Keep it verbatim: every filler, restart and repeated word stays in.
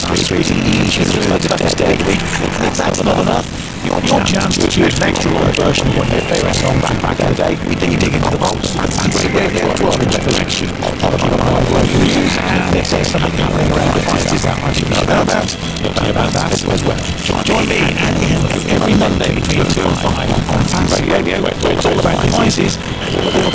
street and ease you through the toughest day of the week. And if that's not enough, your chance to choose an extra long version of one of your favourite songs from back in the day. We dig dig into the vaults and fancy radio to our collection of your live reviews. And if there's something happening around devices that I should know about, you'll know about that as well. Join me and Ian every Monday between two and five on Fancy Radio, where we're all about devices.